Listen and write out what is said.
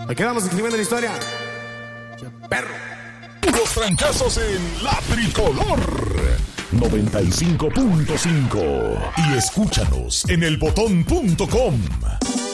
Ahí quedamos escribiendo la historia. ¡Qué perro! Los trancazos en La Tricolor 95.5 y escúchanos en elbotón.com.